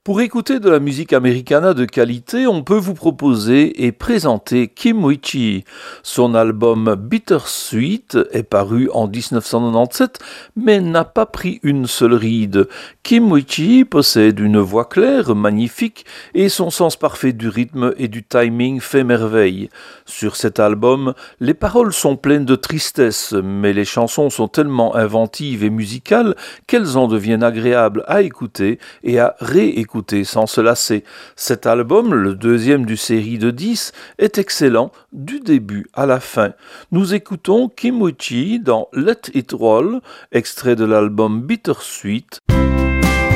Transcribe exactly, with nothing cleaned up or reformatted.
Pour écouter de la musique americana de qualité, on peut vous proposer et présenter Kim Witchy. Son album Bittersweet est paru en dix-neuf cent quatre-vingt-dix-sept, mais n'a pas pris une seule ride. Kim Witchy possède une voix claire, magnifique, et son sens parfait du rythme et du timing fait merveille. Sur cet album, les paroles sont pleines de tristesse, mais les chansons sont tellement inventives et musicales qu'elles en deviennent agréables à écouter et à réécouter sans se lasser. Cet album, le deuxième du série de dix, est excellent du début à la fin. Nous écoutons Kim Witchy dans Let It Roll, extrait de l'album Bittersweet.